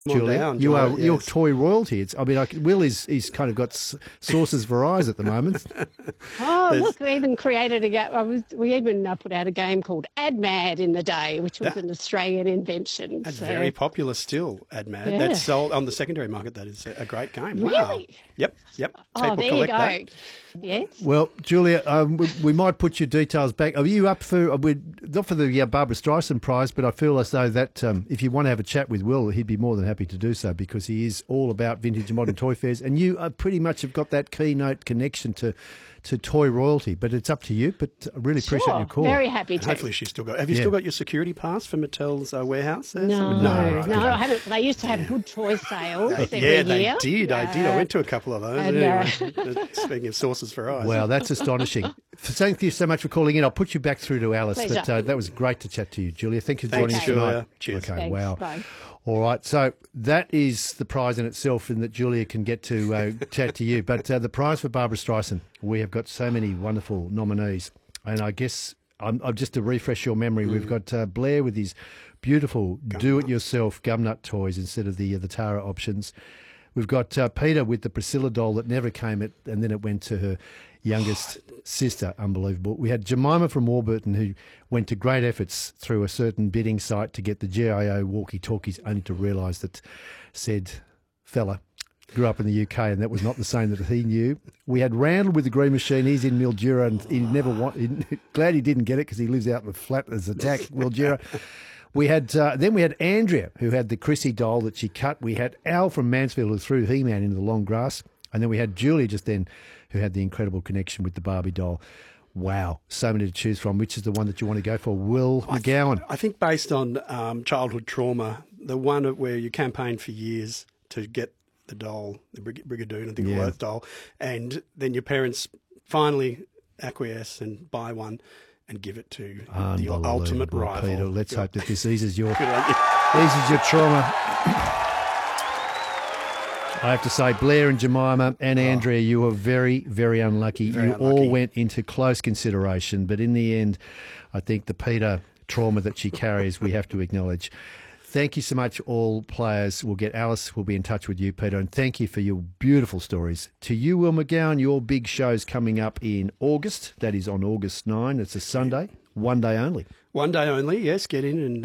Come on Julia. down, You're yes. toy royalty. Will is kind of got sources for eyes at the moment. Oh, look, we even created a game. We even put out a game called AdMad in the day, which was an Australian invention. That's So- very popular still, AdMad. Yeah. That's sold on the secondary market. That is a great game. Wow. Really? Yep. Oh, People there you collect go. that. Yes. Well, Julia, we might put your details back. Are you up for not for the Barbara Streisand Prize, but I feel as though that if you want to have a chat with Will, he'd be more than happy to do so because he is all about vintage and modern toy fairs, and you pretty much have got that keynote connection to toy royalty. But it's up to you. But I really appreciate your call. Very happy to. Hopefully she's still got. Have you still got your security pass for Mattel's warehouse? There? No, right, no, okay. I haven't. They used to have good toy sales every Yeah, they year. did. I did. I went to a couple of those. And, Anyway, speaking of sources for eyes. Wow, that's astonishing. Thank you so much for calling in. I'll put you back through to Alice. Pleasure. But that was great to chat to you, Julia. Thank you for Thanks, joining us Julia. tonight. Cheers. Okay, Thanks, wow. bye. All right, so that is the prize in itself, and that Julia can get to chat to you. But the prize for Barbara Streisand, we have got so many wonderful nominees, and I guess I'm just to refresh your memory, we've got Blair with his beautiful do-it-yourself gumnut toys instead of the Tara options. We've got Peter with the Priscilla doll that never came, and then it went to her youngest sister. Unbelievable. We had Jemima from Warburton, who went to great efforts through a certain bidding site to get the GIO walkie-talkies, only to realise that said fella grew up in the UK and that was not the same that he knew. We had Randall with the Green Machine. He's in Mildura and he glad he didn't get it because he lives out in the flat as attack, Mildura. We had then we had Andrea, who had the Chrissy doll that she cut. We had Al from Mansfield, who threw He-Man into the long grass. And then we had Julie just then, who had the incredible connection with the Barbie doll. Wow, so many to choose from. Which is the one that you want to go for? Will McGowan. I think based on childhood trauma, the one where you campaigned for years to get the doll, the Brigadoon, I think it was doll, and then your parents finally acquiesce and buy one and give it to the ultimate rival. Peter, let's hope that this eases your Good on you. eases your trauma. I have to say, Blair and Jemima and Andrea, you were very, very unlucky. Very you unlucky. all went into close consideration, but in the end, I think the Peter trauma that she carries, we have to acknowledge. Thank you so much, all players. Alice will be in touch with you, Peter, and thank you for your beautiful stories. To you, Will McGowan, your big show's coming up in August. That is on August 9. It's a Sunday, one day only. One day only, yes. Get in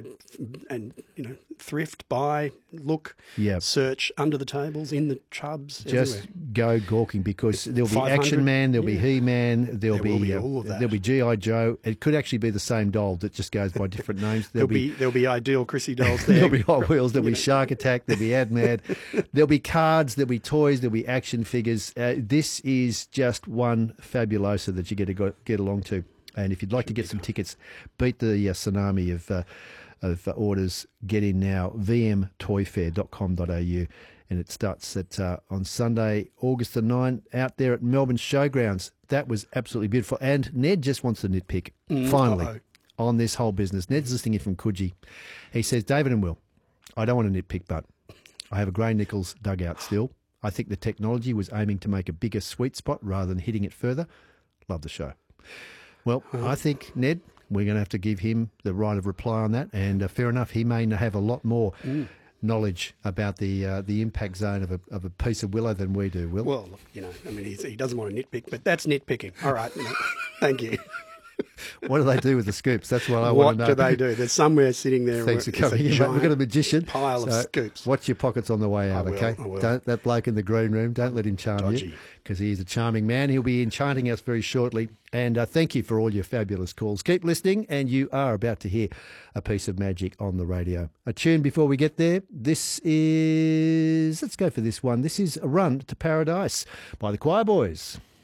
and thrift, buy, look, search under the tables, in the chubs, Just everywhere. go gawking because there'll be 500, Action Man, there'll be He-Man, there'll be all of that. there'll be G.I. Joe. It could actually be the same doll that just goes by different names. There'll be ideal Chrissy dolls there. There'll be Hot Wheels, there'll be Shark Attack, there'll be AdMad, there'll be cards, there'll be toys, there'll be action figures. This is just one fabulosa that you get along to. And if you'd like to get some tickets, beat the tsunami of orders, get in now, vmtoyfair.com.au. And it starts on Sunday, August the 9th, out there at Melbourne Showgrounds. That was absolutely beautiful. And Ned just wants to nitpick, finally, on this whole business. Ned's listening in from Coogee. He says, David and Will, I don't want to nitpick, but I have a Gray Nichols dugout still. I think the technology was aiming to make a bigger sweet spot rather than hitting it further. Love the show. Well, I think, Ned, we're going to have to give him the right of reply on that. And fair enough, he may have a lot more knowledge about the impact zone of a piece of willow than we do, Will. Well, he doesn't want to nitpick, but that's nitpicking. All right, thank you. What do they do with the scoops? That's what I want to know. What do they do? There's somewhere sitting there. Thanks for it's a coming in, mate. giant We've got a magician. pile of scoops. Watch your pockets on the way out, okay? I will. Don't that bloke in the green room, don't let him charm you, Dodgy. because he is a charming man. He'll be enchanting us very shortly. And thank you for all your fabulous calls. Keep listening, and you are about to hear a piece of magic on the radio. A tune before we get there. This is, let's go for this one. This is A Run to Paradise by the Choir Boys.